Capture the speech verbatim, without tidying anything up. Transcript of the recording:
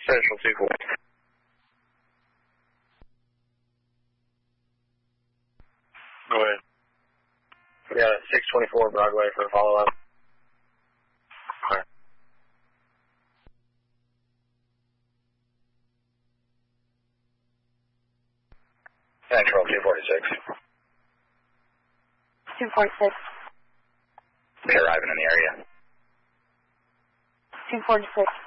Central two four. Go ahead. We got six twenty-four Broadway for a follow-up. Okay. Central two forty-six. two forty-six. We're arriving in the area. two forty-six.